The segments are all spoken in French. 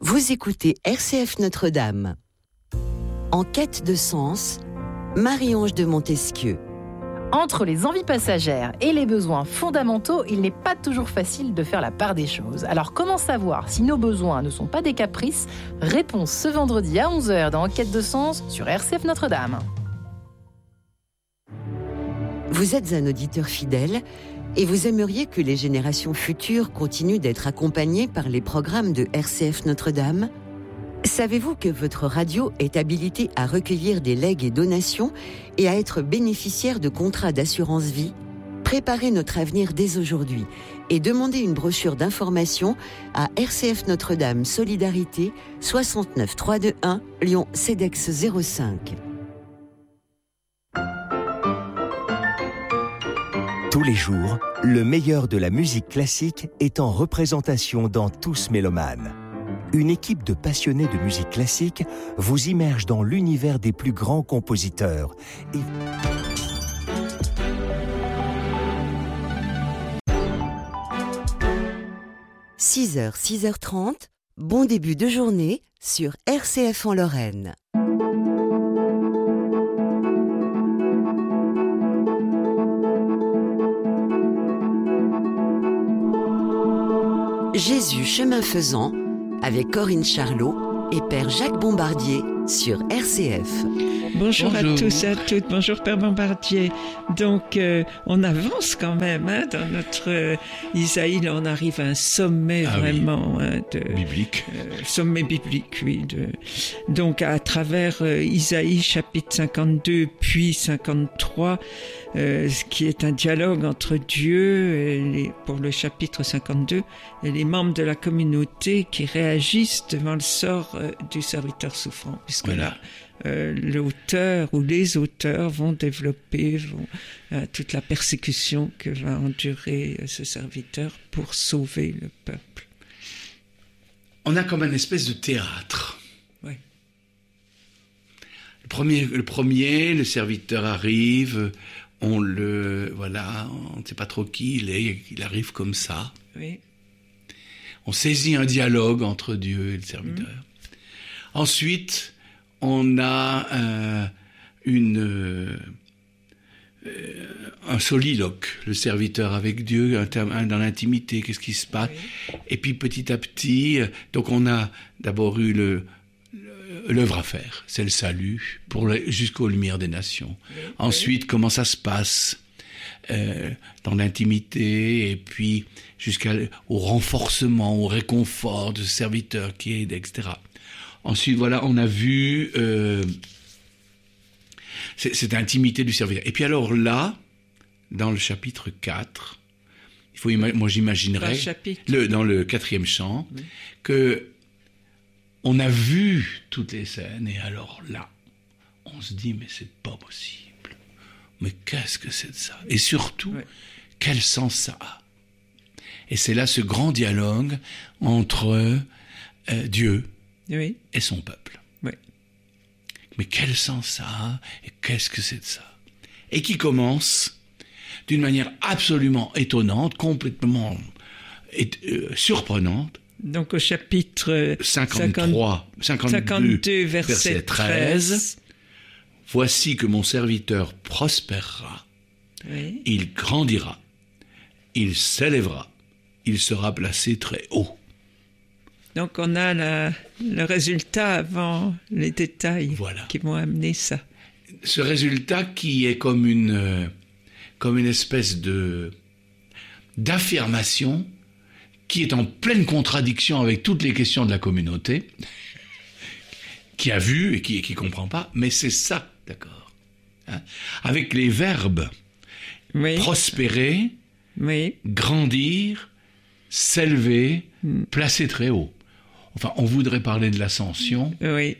Vous écoutez RCF Notre-Dame. En quête de sens, Marie-Ange de Montesquieu. Entre les envies passagères et les besoins fondamentaux, il n'est pas toujours facile de faire la part des choses. Alors comment savoir si nos besoins ne sont pas des caprices ? Réponse ce vendredi à 11h dans En quête de sens sur RCF Notre-Dame. Vous êtes un auditeur fidèle et vous aimeriez que les générations futures continuent d'être accompagnées par les programmes de RCF Notre-Dame ? Savez-vous que votre radio est habilitée à recueillir des legs et donations et à être bénéficiaire de contrats d'assurance vie ? Préparez notre avenir dès aujourd'hui et demandez une brochure d'information à RCF Notre-Dame Solidarité 69 321 Lyon CEDEX 05. Tous les jours, le meilleur de la musique classique est en représentation dans Tous Mélomanes. Une équipe de passionnés de musique classique vous immerge dans l'univers des plus grands compositeurs. 6h, 6h30, bon début de journée sur RCF en Lorraine. Jésus chemin faisant, avec Corinne Charlot et Père Jacques Bombardier sur RCF. Bonjour à tous et à toutes, bonjour Père Bombardier. Donc on avance quand même dans notre Isaïe, là on arrive à un sommet vraiment biblique. Sommet biblique, oui. Donc à travers Isaïe chapitre 52 puis 53, qui est un dialogue entre Dieu pour le chapitre 52 et les membres de la communauté qui réagissent devant le sort du serviteur souffrant, puisque voilà. L'auteur ou les auteurs vont développer toute la persécution que va endurer ce serviteur pour sauver le peuple. On a comme une espèce de théâtre. Oui. Le premier, le serviteur arrive, on ne sait pas trop qui il est, il arrive comme ça. Oui. On saisit un dialogue entre Dieu et le serviteur. Ensuite, on a un soliloque, le serviteur avec Dieu, dans l'intimité, qu'est-ce qui se passe. Oui. Et puis petit à petit, donc on a d'abord eu l'œuvre à faire, c'est le salut, jusqu'aux Lumières des Nations. Oui. Ensuite, comment ça se passe dans l'intimité, et puis jusqu'au renforcement, au réconfort de ce serviteur qui aide, etc. Ensuite, voilà, on a vu cette intimité du serviteur. Et puis alors là, dans le chapitre 4, moi j'imaginerais, dans le 4e chant, oui, que on a vu toutes les scènes, et alors là, on se dit, mais c'est pas possible. Mais qu'est-ce que c'est de ça ? Et surtout, oui, quel sens ça a ? Et c'est là ce grand dialogue entre Dieu, oui, et son peuple. Oui. Mais quel sens ça a et qu'est-ce que c'est de ça ? Et qui commence d'une manière absolument étonnante, complètement surprenante. Donc au chapitre 52, verset 13. Voici que mon serviteur prospérera, oui, il grandira, il s'élèvera, il sera placé très haut. Donc on a le résultat avant les détails, voilà, qui vont amener ça. Ce résultat qui est comme une espèce d'affirmation qui est en pleine contradiction avec toutes les questions de la communauté, qui a vu et qui comprend pas, mais c'est ça, d'accord, hein, avec les verbes, oui, prospérer, oui, grandir, s'élever, placer très haut. Enfin, on voudrait parler de l'ascension. Oui.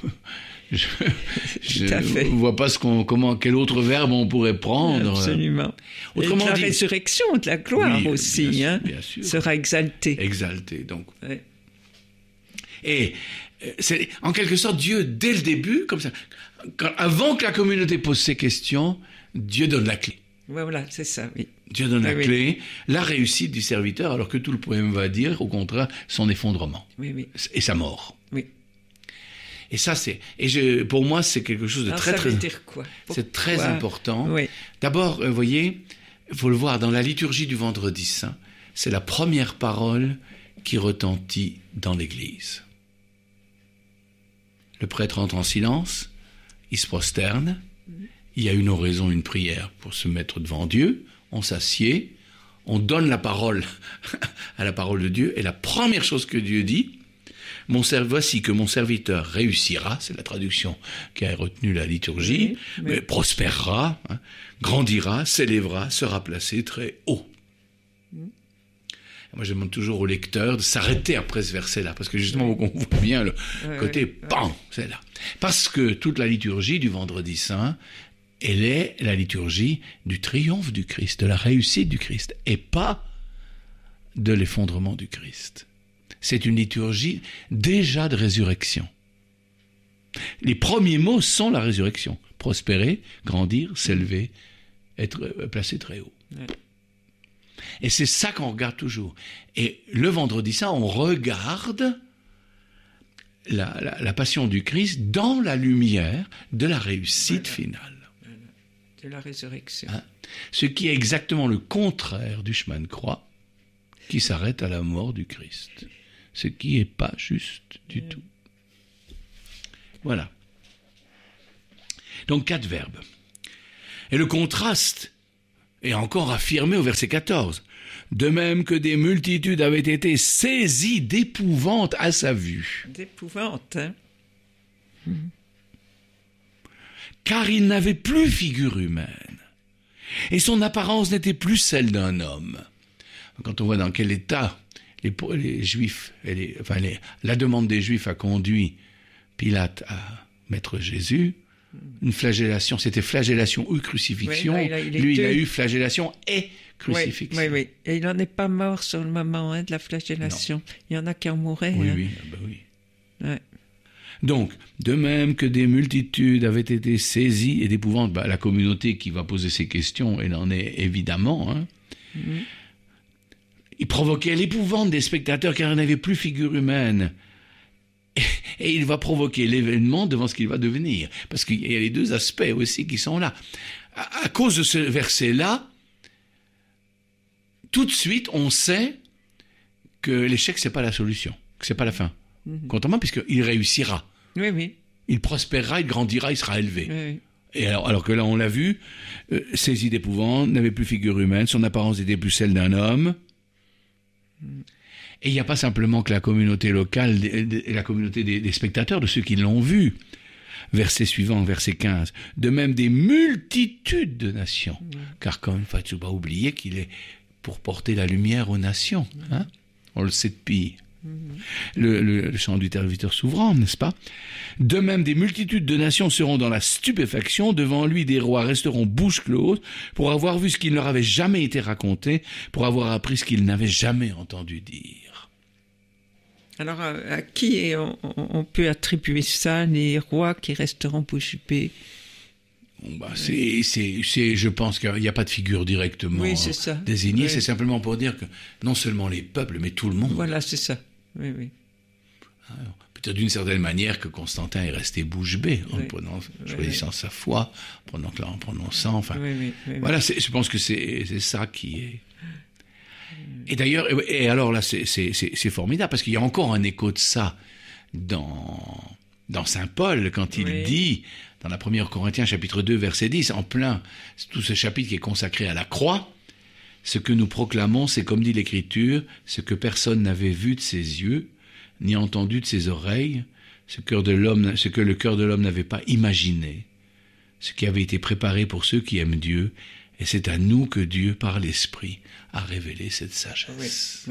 Je ne vois pas quel autre verbe on pourrait prendre. Absolument. Autrement et dit, la résurrection, de la gloire, oui, aussi, bien sûr, sera exaltée. Exaltée, donc. Oui. Et c'est en quelque sorte Dieu, dès le début, comme ça, avant que la communauté pose ses questions, Dieu donne la clé. Voilà, c'est ça, oui. Dieu donne la clé, la réussite du serviteur, alors que tout le poème va dire, au contraire, son effondrement. Et sa mort. Oui. Et ça, pour moi, c'est quelque chose de très, ça veut dire quoi? C'est très important. Oui. D'abord, vous voyez, il faut le voir, dans la liturgie du Vendredi Saint, c'est la première parole qui retentit dans l'Église. Le prêtre entre en silence, il se prosterne, il y a une oraison, une prière pour se mettre devant Dieu, on s'assied, on donne la parole à la parole de Dieu, et la première chose que Dieu dit, voici que mon serviteur réussira, c'est la traduction qui a retenu la liturgie, mais prospérera, grandira, s'élèvera, sera placé très haut. Moi, je demande toujours au lecteur de s'arrêter après ce verset-là, parce que justement, on voit bien le côté « pan », c'est là. Parce que toute la liturgie du Vendredi Saint, elle est la liturgie du triomphe du Christ, de la réussite du Christ, et pas de l'effondrement du Christ. C'est une liturgie déjà de résurrection. Les premiers mots sont la résurrection. Prospérer, grandir, s'élever, être placé très haut. Et c'est ça qu'on regarde toujours. Et le Vendredi Saint, on regarde la passion du Christ dans la lumière de la réussite finale. De la résurrection. Ce qui est exactement le contraire du chemin de croix, qui s'arrête à la mort du Christ. Ce qui n'est pas juste du tout. Voilà. Donc 4 verbes. Et le contraste est encore affirmé au verset 14. De même que des multitudes avaient été saisies d'épouvante à sa vue. D'épouvante, hein? Car il n'avait plus figure humaine. Et son apparence n'était plus celle d'un homme. Quand on voit dans quel état les Juifs, la demande des Juifs a conduit Pilate à mettre Jésus, une flagellation, c'était flagellation ou crucifixion. Il a eu flagellation et crucifixion. Oui. Et il n'en est pas mort sur le moment de la flagellation. Non. Il y en a qui en mouraient. Oui. Ouais. Donc, de même que des multitudes avaient été saisies et d'épouvante, la communauté qui va poser ces questions, elle en est évidemment. Il provoquait l'épouvante des spectateurs car il n'avait plus figure humaine. Et il va provoquer l'événement devant ce qu'il va devenir. Parce qu'il y a les deux aspects aussi qui sont là. À cause de ce verset-là, tout de suite, on sait que l'échec, c'est pas la solution, que c'est pas la fin. Contrairement, puisqu'il réussira. Oui. Il prospérera, il grandira, il sera élevé. Oui. Et alors que là, on l'a vu, saisi d'épouvante, n'avait plus figure humaine, son apparence n'était plus celle d'un homme. Et il n'y a pas simplement que la communauté locale, la communauté des spectateurs, de ceux qui l'ont vu. Verset suivant, verset 15. De même des multitudes de nations. Car comme il ne faut pas oublier qu'il est pour porter la lumière aux nations. On le sait depuis. Le chant du serviteur souverain, n'est-ce pas? De même, des multitudes de nations seront dans la stupéfaction, devant lui des rois resteront bouche close, pour avoir vu ce qui ne leur avait jamais été raconté, pour avoir appris ce qu'ils n'avaient jamais entendu dire. Alors, à qui on peut attribuer ça, les rois qui resteront bouche bée? Je pense qu'il n'y a pas de figure directement désignée, c'est simplement pour dire que non seulement les peuples, mais tout le monde. Voilà, c'est ça. Oui. Peut-être d'une certaine manière que Constantin est resté bouche bée en choisissant sa foi, en prononçant. Voilà, je pense que c'est ça qui est. Et d'ailleurs, alors là, c'est formidable parce qu'il y a encore un écho de ça dans Saint Paul quand il dit dans la première Corinthiens chapitre 2 verset 10, en plein tout ce chapitre qui est consacré à la croix. Ce que nous proclamons, c'est comme dit l'Écriture, ce que personne n'avait vu de ses yeux, ni entendu de ses oreilles, ce que le cœur de l'homme n'avait pas imaginé, ce qui avait été préparé pour ceux qui aiment Dieu, et c'est à nous que Dieu, par l'Esprit, a révélé cette sagesse.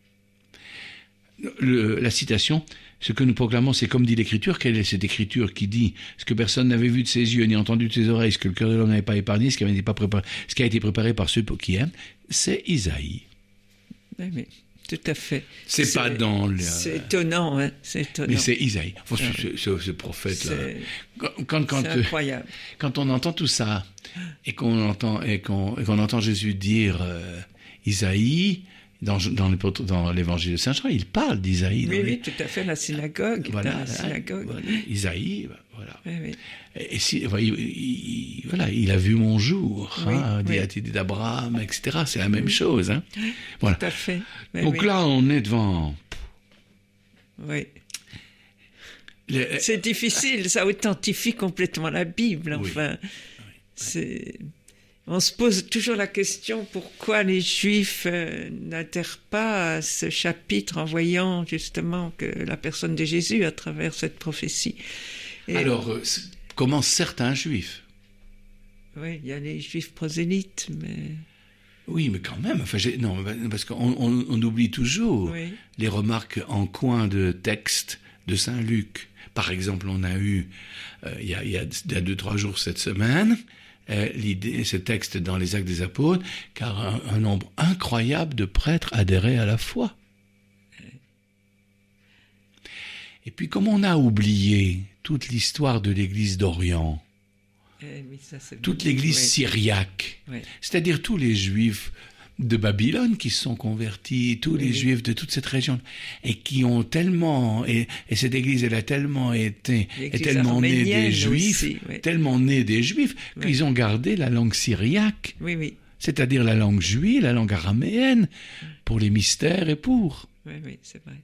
La citation, ce que nous proclamons, c'est comme dit l'Écriture. Quelle est cette Écriture qui dit ce que personne n'avait vu de ses yeux, ni entendu de ses oreilles, ce que le cœur de l'homme n'avait pas épargné, ce qui a été préparé par ceux qui aiment? C'est Isaïe. Oui. tout à fait. C'est pas dans le... C'est étonnant, hein, c'est étonnant. Mais c'est Isaïe. Ce prophète-là. C'est incroyable. Quand on entend tout ça, et qu'on entend Jésus dire Isaïe, dans l'évangile de Saint Jean, il parle d'Isaïe. Oui, tout à fait, la synagogue. Voilà, Isaïe, voilà. Oui. Et il a vu mon jour, dit d'Abraham, etc. C'est la même chose. Hein. Voilà. Tout à fait. Donc là, on est devant... Oui. C'est difficile, ça authentifie complètement la Bible, enfin. On se pose toujours la question pourquoi les Juifs n'adhèrent pas à ce chapitre en voyant justement que la personne de Jésus à travers cette prophétie. Alors, comment certains Juifs? Oui, il y a les Juifs prosélytes, mais... Oui, mais quand même, non, parce qu'on oublie toujours les remarques en coin de texte de Saint Luc. Par exemple, on a eu, il y a 2-3 jours cette semaine, ce texte dans les Actes des Apôtres, car un nombre incroyable de prêtres adhéraient à la foi. Et puis, comme on a oublié toute l'histoire de l'Église d'Orient, toute l'Église syriaque, c'est-à-dire tous les Juifs de Babylone qui se sont convertis, tous les Juifs de toute cette région, et qui ont tellement, et cette Église, elle a tellement été, est tellement née des Juifs, qu'ils ont gardé la langue syriaque, c'est-à-dire la langue juive, la langue araméenne, pour les mystères et pour. Oui, c'est vrai.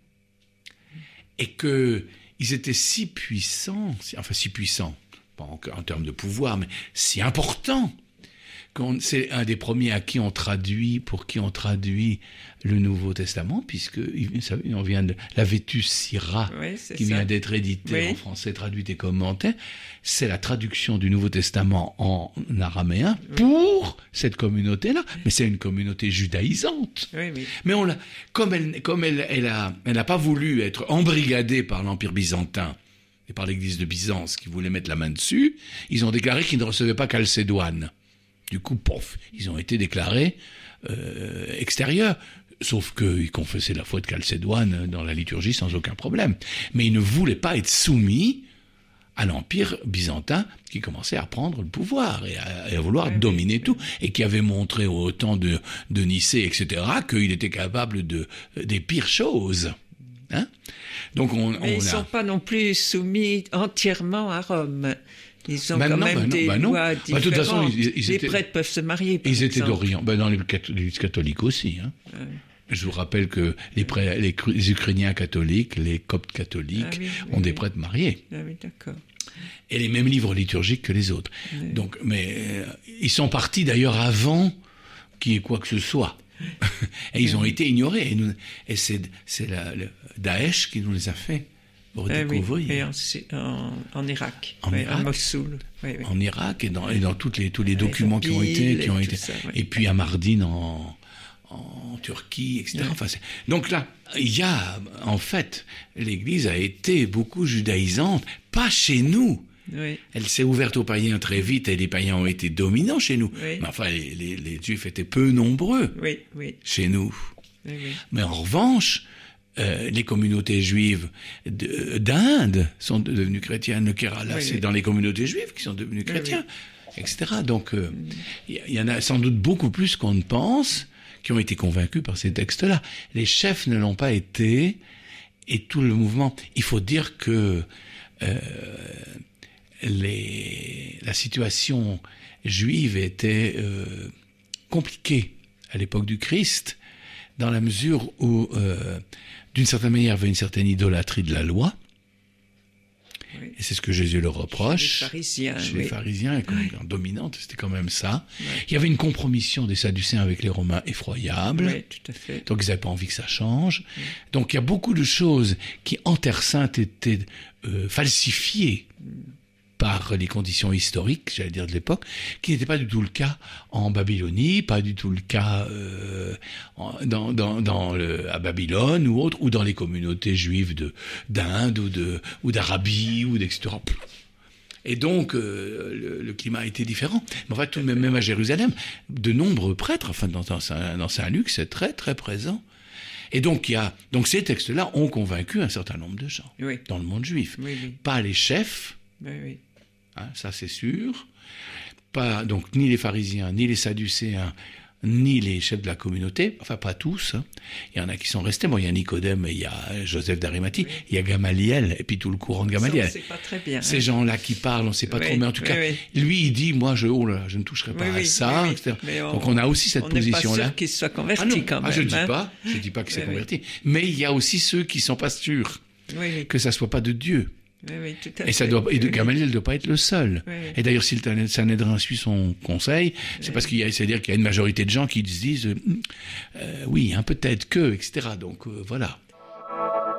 Et qu'ils étaient si puissants, pas en termes de pouvoir, mais si importants, c'est un des premiers pour qui on traduit le Nouveau Testament, puisque on vient de la Vetus Syra, qui vient d'être édité en français, traduite et commentée. C'est la traduction du Nouveau Testament en araméen pour cette communauté-là. Mais c'est une communauté judaïsante. Mais comme elle n'a pas voulu être embrigadée par l'Empire byzantin et par l'Église de Byzance qui voulait mettre la main dessus, ils ont déclaré qu'ils ne recevaient pas Chalcédoine. Du coup, ils ont été déclarés extérieurs. Sauf qu'ils confessaient la foi de Chalcédoine dans la liturgie sans aucun problème. Mais ils ne voulaient pas être soumis à l'Empire byzantin qui commençait à prendre le pouvoir et à vouloir dominer tout. Et qui avait montré au temps de Nicée, etc., qu'il était capable des pires choses. Hein? Donc mais ils ne sont pas non plus soumis entièrement à Rome. Ils ont quand même des lois différentes. De toute façon, les prêtres peuvent se marier, par exemple. Étaient d'Orient. Dans l'Église catholique aussi. Hein. Je vous rappelle que les Ukrainiens catholiques, les Coptes catholiques ont des prêtres mariés. D'accord. Et les mêmes livres liturgiques que les autres. Donc, mais ils sont partis d'ailleurs avant qu'il y ait quoi que ce soit. Et ils ont été ignorés. Et c'est le Daesh qui nous les a fait redécouvrir. Et en Irak. À Mossoul. En Irak et dans tous les documents qui ont été. Et puis à Mardin en Turquie, etc. Donc là, il y a, en fait, l'Église a été beaucoup judaïsante, pas chez nous. Elle s'est ouverte aux païens très vite et les païens ont été dominants chez nous. Mais enfin, les Juifs étaient peu nombreux chez nous. Mais en revanche, les communautés juives d'Inde sont devenues chrétiennes. Le Kerala, c'est dans les communautés juives qui sont devenues chrétiens, etc. Donc, il y en a sans doute beaucoup plus qu'on ne pense qui ont été convaincus par ces textes-là. Les chefs ne l'ont pas été, et tout le mouvement. Il faut dire que la situation juive était compliquée à l'époque du Christ, dans la mesure où, d'une certaine manière, il y avait une certaine idolâtrie de la loi. Et c'est ce que Jésus leur reproche. Chez les pharisiens, dominante, c'était quand même ça. Il y avait une compromission des Sadducéens avec les Romains effroyable. Tout à fait. Donc ils n'avaient pas envie que ça change. Donc il y a beaucoup de choses qui, en Terre Sainte, étaient falsifiées par les conditions historiques, j'allais dire de l'époque, qui n'était pas du tout le cas en Babylonie, pas du tout le cas à Babylone ou autre, ou dans les communautés juives d'Inde ou d'Arabie ou etc. Et donc le climat était différent. Mais en fait, tout de même à Jérusalem, de nombreux prêtres, enfin dans Saint Luc, c'est très très présent. Et donc, ces textes-là ont convaincu un certain nombre de gens dans le monde juif. Pas les chefs, hein, ça c'est sûr. Pas, donc, ni les pharisiens, ni les sadducéens, ni les chefs de la communauté, enfin pas tous, hein. Il y en a qui sont restés. Bon, il y a Nicodème, il y a Joseph d'Arimathie, il y a Gamaliel, et puis tout le courant de Gamaliel. Ça, on sait pas très bien. Ces gens-là qui parlent, on ne sait pas trop, mais en tout cas, lui, il dit, moi, je ne toucherai pas à ça, etc. Donc on a aussi cette position-là. On n'est pas sûr qu'il soit converti quand même. Je ne dis pas qu'il s'est converti. Mais il y a aussi ceux qui ne sont pas sûrs que ça ne soit pas de Dieu. Tout à fait. Et Gamaliel ne doit pas être le seul. Et d'ailleurs, si le Sanhédrin suit son conseil, c'est parce c'est-à-dire qu'il y a une majorité de gens qui se disent oui, hein, peut-être que, etc. Donc voilà.